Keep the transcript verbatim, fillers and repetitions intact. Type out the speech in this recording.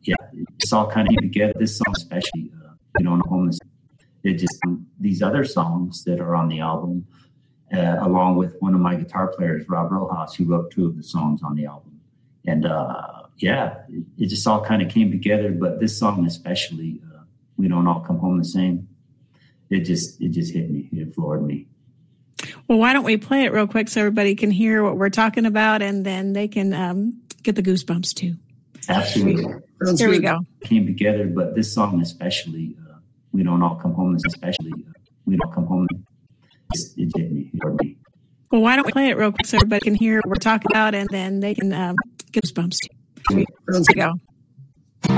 yeah, it's all kind of came together. This song especially, uh, you know, homeless. It just these other songs that are on the album, uh, along with one of my guitar players, Rob Rojas, who wrote two of the songs on the album, and uh, yeah, it, it just all kind of came together. But this song especially, uh, we don't all come home the same. It just it just hit me. It floored me. Well, why don't we play it real quick so everybody can hear what we're talking about, and then they can um, get the goosebumps too. Absolutely. That's Here good. we go. Came together, but this song especially, uh, we don't all come home. Especially, uh, we don't come home. It, it hit me. It hurt me. Well, why don't we play it real quick so everybody can hear what we're talking about, and then they can um, get goosebumps too. Here we go.